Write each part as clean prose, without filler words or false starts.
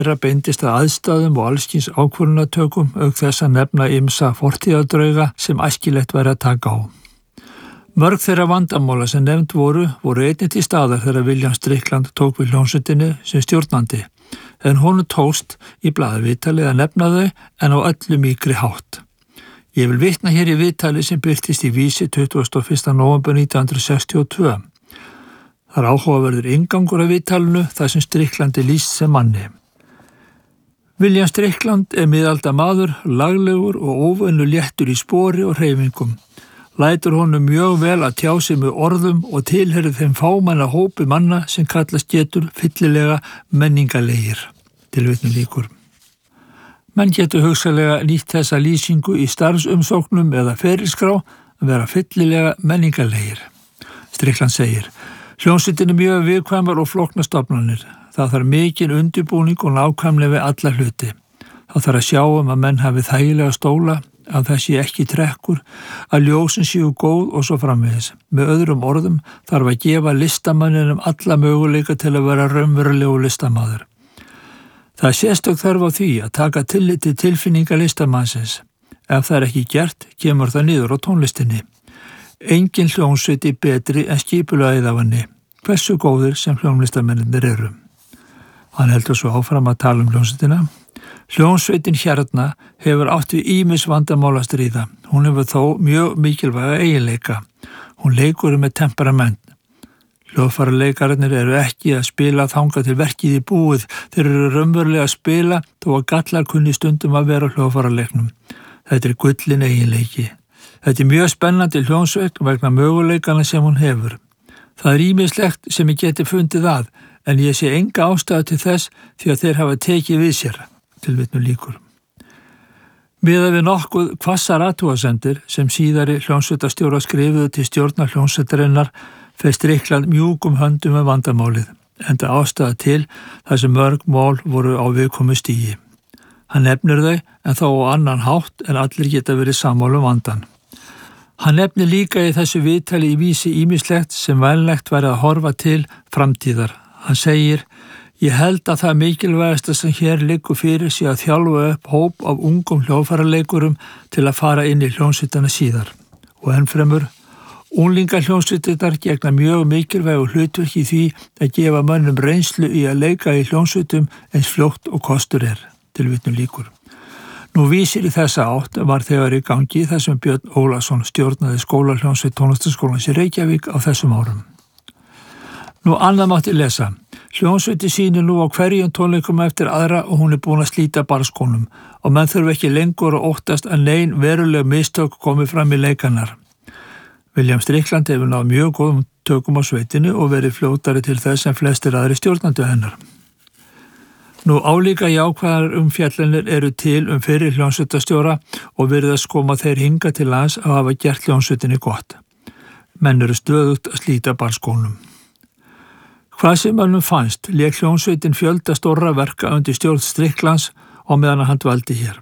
þeirra beindist að aðstæðum og allskyns ákvörðunartökum auk þess að nefna ýmsa fortíðardrauga sem æskilegt væri að taka á. Mörg þeirra vandamála sem nefnd voru einnig til staðar þegar William Strickland tók við hljómsveitinni sem stjórnandi, en honum tókst í blaðaviðtali að nefna þau en á öllu mýkri hátt. Ég vil vitna hér í viðtali sem birtist í Vísi 21. nóvember 1962. Það áhugaverður inngangur af viðtalinu þar sem Strickland lýst sem manni. William Strickland miðalda maður, laglegur og óvenju léttur í spori og hreyfingum. Lætur honum mjög vel að tjá sig með orðum og tilherir þeim fámenna hópi manna sem kallast getur fyllilega menningarlegir. Tilvitnun lýkur. Menn getur hugsalega nýtt þessa lýsingu í starfsumsóknum eða ferilskrá að vera fyllilega menningarlegir. Strickland segir: hljómsveitin mjög viðkvæmar og flóknar stofnanir. Það þarf mikinn undirbúning og nákvæmlega við alla hluti. Það þarf að sjá að menn hafi þægilega stóla, að það sé ekki trekkur, að ljósin séu góð og svo framvegis. Með öðrum orðum þarf að gefa listamanninum alla möguleika til að vera raunverulegu listamaður. Það sérstök þarf á því að taka tillit til tilfinninga listamannsins. Ef það ekki gert, kemur það niður á tónlistinni. Engin hljómsveiti betri en skipulagið af henni, hversu góðir sem hljómlistamennir eru. Hann heldur svo áfram að tala hljómsveitina. Hljómsveitin hérna hefur átt við ýmis vandamál að stríða. Hún hefur þó mjög mikilvæga eiginleika. Hún leikur með temperament. Hljóðfæraleikarinnir eru ekki að spila þangað til verkið í búið. Þeir eru raunverulega að spila þó að gallar kunni stundum að vera hljóðfæraleiknum. Þetta gullin eiginleiki. Þetta mjög spennandi hljómsveit vegna möguleikana sem hún hefur. Það ýmislegt sem ég geti fundið að, en ég sé enga ástæðu til þess því að þeir hafa tekið við sér. Tilvitnun lýkur. Miðað við nokkuð hvassar athugasemdir sem síðari hljómsveitastjóra skrifuðu til stjórnar hljómsveitarinnar fer Strickland mjúkum höndum með vandamálið, enda ástæða til þar sem mörg mál voru á viðkomu stigi. Hann nefnir þau en þó á annan hátt en allir geta verið sammála vandan. Hann nefnir líka í þessu viðtali í Vísi ýmislegt sem vænlegt væri að horfa til framtíðar. Hann segir: ég held að það mikilvægasta sem hér liggur fyrir sé að þjálfa upp hóp af ungum hljóðfæraleikurum til að fara inn í hljómsveitina síðar. Og ennfremur, unglingahljómsveitirnar gegna mjög mikilvægu hlutverki í því að gefa mönnum reynslu í að leika í hljómsveitum eins fljótt og kostur er. Tilvitnun lýkur. Nú Vísir í þessa átt var þegar í gangi þar sem Björn Ólason stjórnaði skólahljómsveit Tónlistarskólans í Reykjavík á þessum árum. Nú annað mátti lesa. Hljómsveiti sýnir nú á hverjum tónleikum eftir aðra og hún búin að slíta barskónum og menn þurfa ekki lengur að óttast að nein veruleg mistök komi fram í leikarnar. William Strickland hefur náð mjög góðum tökum á sveitinu og verið fljótari til þess en flestir aðri stjórnandi hennar. Nú álíka jákvæðar fjallirnir eru til fyrir hljómsveitastjóra og virðast koma þeir hinga til lands að hafa gert hljómsveitinni gott. Menn eru stöðugt að slíta barskónum. Hvað sem mönnum fannst, lék hljómsveitin fjölda stórra verka undir stjórn Stricklands og meðan hann dvaldi hér.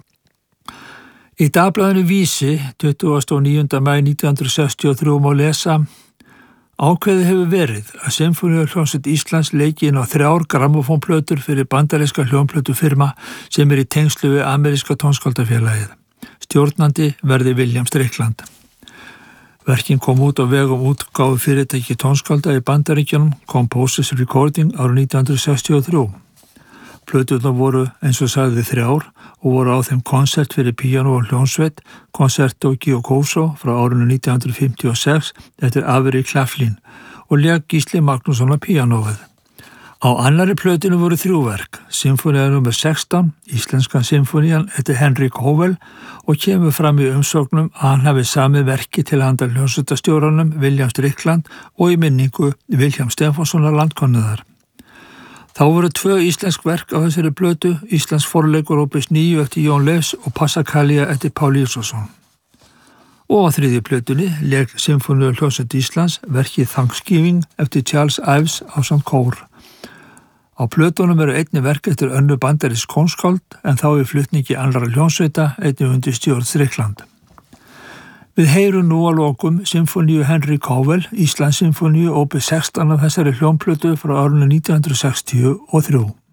Í dagblaðinu Vísi, 29. maí 1963 má lesa: ákveðið hefur verið að Sinfóníuhljómsveit Íslands leiki inn á 3 grammófónplötur fyrir bandaríska hljómplötufirma sem í tengslu við ameríska tónskáldafélagið. Stjórnandi verði William Strickland. Verkin kom út á vegum útgáfu fyrirtæki tónskálda í Bandaríkjunum, Composers Recording árið 1963. Plöturnar voru eins og sagði 3 og voru á þeim konsert fyrir píanó og hljómsveit, Concerto Giocoso frá árinu 1956 eftir Avery Claflin og lék Gísli Magnússon á píanóið. Á annari plötinu voru 3 verk, Sinfónía nr. 16, Íslenskan sinfónían eftir Henry Cowell og kemur fram í umsóknum að hann hafi samið verki til handa hljómsveitastjóranum William Strickland og í minningu Vilhjálms Stefánssonar landkönnuðar. Þá voru 2 íslensk verk á þessari plötu, Íslands forleikur opus 9 eftir Jón Leifs og Passacaglia eftir Pál Ísosson. Og á 3. plötunni lék Sinfóníuhljómsveit Íslands verkið Thanksgiving eftir Charles Ives ásamt kór. Á plötunum eru einni verk eftir önnu bandarísk tónskáld en þá í flutningi annarra hljómsveita einnig undir stjórn Strickland. Við heyrum nú að lokum Sinfóníu Henry Cowell, Íslands sinfóníu opus 16 af þessari hljómplötu frá árinu 1963.